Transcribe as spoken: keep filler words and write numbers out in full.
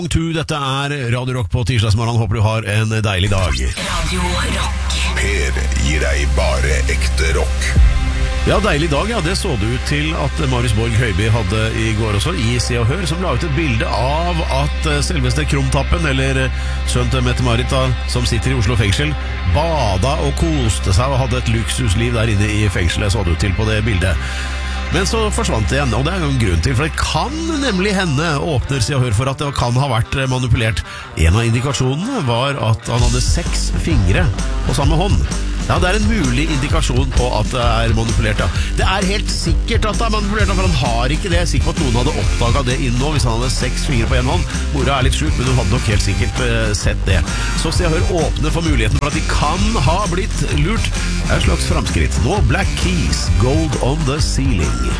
To, dette er Radio Rock på tirsdagsmorgen. Håper du har en deilig dag. Radio Rock. Per gir deg bare ekte rock. Ja, deilig dag, ja. Det så det ut til at Marius Borg Høiby hadde i går også, i Se og Hør, som la ut et bilde av at selveste Krumtappen, eller sønnen til Mette-Marit, som sitter i Oslo fengsel, bada og koste seg og hadde et luksusliv der inne i fengselet, så det ut til på det bildet. Men så forsvant det igjen, og det er jo en grunn til, for det kan nemlig hende, åpner Se og Hør, for at det kan ha vært manipulert. En av indikasjonene var at han hadde seks fingre på samme hånd. Ja, det er en mulig indikasjon på at det er manipulert, ja. Det er helt sikkert at det er manipulert, for han har ikke det. Jeg er sikker på at noen hadde oppdaget det inn nå, hvis han hadde seks fingre på en hånd. Mora er litt sjuk, men hun hadde nok helt sikkert uh, sett det. Så Se og Hør åpner for muligheten for at de kan ha blitt lurt. Det er et slags framskritt. Nå Black Keys, Gold on the Ceiling.